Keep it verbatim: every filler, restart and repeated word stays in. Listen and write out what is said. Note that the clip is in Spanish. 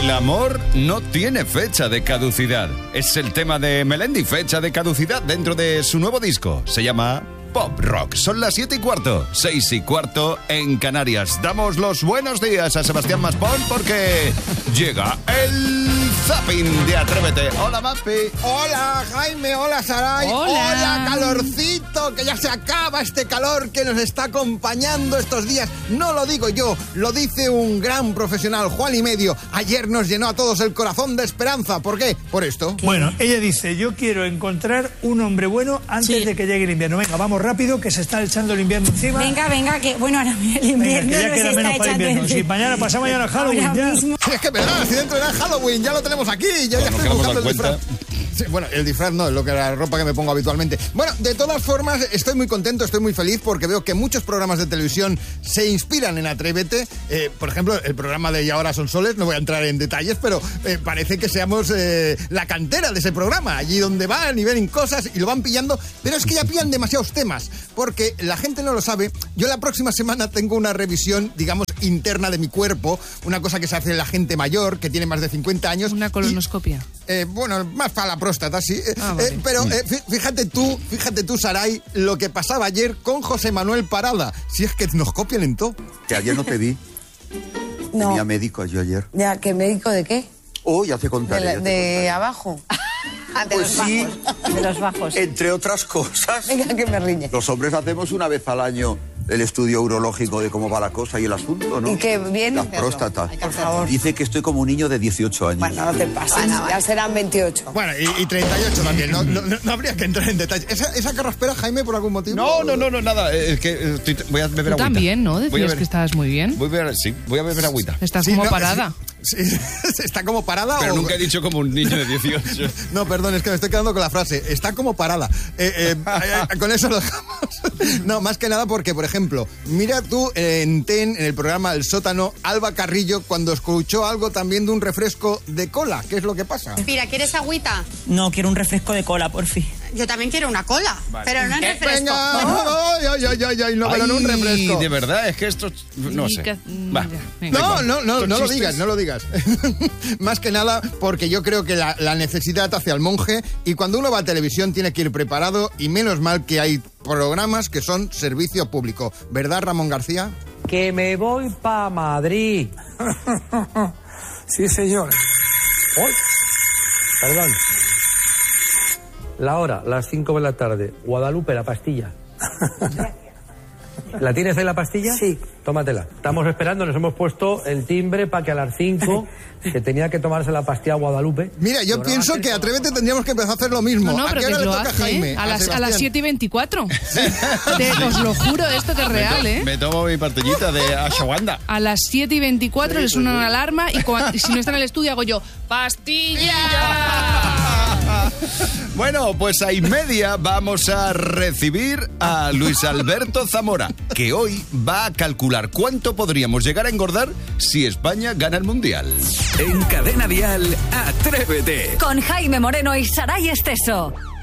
El amor no tiene fecha de caducidad. Es el tema de Melendi, fecha de caducidad dentro de su nuevo disco. Se llama Pop Rock. Son las siete y cuarto, seis y cuarto en Canarias. Damos los buenos días a Sebastián Maspón porque llega el zapping de Atrévete. Hola, Maspi. Hola, Jaime. Hola, Saray. Hola. Hola, calorcito, que ya se acaba este calor que nos está acompañando estos días. No lo digo yo, lo dice un gran profesional, Juan y Medio. Ayer nos llenó a todos el corazón de esperanza. ¿Por qué? Por esto. Bueno, ella dice, yo quiero encontrar un hombre bueno antes Sí. de que llegue el invierno. Venga, vamos rápido, que se está echando el invierno encima. Venga, venga, que bueno, ahora el invierno Venga, que ya nos queda está menos para el echando invierno. el- Si mañana, pasado mañana Halloween, Ahora ya. mismo. Es que verdad, si dentro era Halloween, ya lo tenemos aquí. Yo ya Nos estoy queremos buscando dar el disfraz. Sí, bueno, el disfraz no, es lo que la ropa que me pongo habitualmente. Bueno, de todas formas, estoy muy contento, estoy muy feliz porque veo que muchos programas de televisión se inspiran en Atrévete. Eh, por ejemplo, el programa de Y ahora son soles, no voy a entrar en detalles, pero eh, parece que seamos eh, la cantera de ese programa, allí donde van y ven cosas y lo van pillando, pero es que ya pillan demasiados temas, porque la gente no lo sabe. Yo la próxima semana tengo una revisión, digamos, interna de mi cuerpo, una cosa que se hace la gente mayor, que tiene más de cincuenta años. Una y- colonoscopia. eh, bueno, más para la próstata, sí. Eh, Ah, vale. eh, pero eh, fí- fíjate tú, fíjate tú, Saray, lo que pasaba ayer con José Manuel Parada. Si es que nos copian en todo. Que ayer no te vi. No. Tenía médico yo ayer. Ya, ¿qué médico de qué? Oh, ya te De, contaré. la- ya te de contaré. abajo. Ah, de Pues los sí. bajos. De los bajos. Entre otras cosas, Venga, que me riñe. los hombres hacemos una vez al año el estudio urológico de cómo va la cosa y el asunto, ¿no? ¿Y qué viene? La próstata. Por favor. Dice que estoy como un niño de dieciocho años. Bueno, no te pases. Bueno, Ya serán veintiocho. Bueno, y, y treinta y ocho también, no, no, no- no habría que entrar en detalles. ¿Esa, esa carraspera, Jaime, por algún motivo? No, no, no, no, nada. Es que eh, estoy- voy a beber Tú agüita. también, ¿no? Voy a Decías beber- que estabas muy bien. Voy a beber, sí, voy a beber agüita. Estás Sí, como no, parada. sí, sí, ¿está como parada Pero o...? nunca he dicho como un niño de dieciocho. No, perdón, es que me estoy quedando con la frase. Está como parada. Eh, eh, eh, eh, con eso lo dejamos. No, más que nada porque, por ejemplo, mira tú eh, en T E N, en el programa El Sótano, Alba Carrillo, cuando escuchó algo también de un refresco de cola. ¿Qué es lo que pasa? Mira, ¿quieres agüita? No, quiero un refresco de cola, por fin. Yo también quiero una cola, pero no en refresco. Venga, ay, ay, ay, ay, ay, no, pero no un Ay, refresco. de verdad, es que esto... No Y sé. que- mm, Va. ya, venga. No, no, no, ¿Con no lo chistes? digas, no lo digas. Más que nada porque yo creo que la, la necesidad hace al monje y cuando uno va a televisión tiene que ir preparado y menos mal que hay programas que son servicio público. ¿Verdad, Ramón García? Que me voy pa' Madrid. Sí, señor. Hoy. Perdón. La hora, las cinco de la tarde. Guadalupe, la pastilla. ¿La tienes ahí la pastilla? Sí. Tómatela. Estamos esperando, nos hemos puesto el timbre para que a las cinco que tenía que tomarse la pastilla Guadalupe. Mira, yo Programa pienso tres, que Atrévete tendríamos que empezar a hacer lo mismo. No, no, ¿A pero qué que hora le lo toca a hace, Jaime? ¿eh? A las, a Sebastián. las siete y veinticuatro. Te, os lo juro, esto que es real, ¿eh? Me tomo mi partillita de ashwagandha. A las siete y veinticuatro le suena una alarma y, cua- y si no está en el estudio hago yo ¡pastilla! Bueno, pues a y media vamos a recibir a Luis Alberto Zamora, que hoy va a calcular cuánto podríamos llegar a engordar si España gana el Mundial. En Cadena Dial, Atrévete. Con Jaime Moreno y Saray Esteso.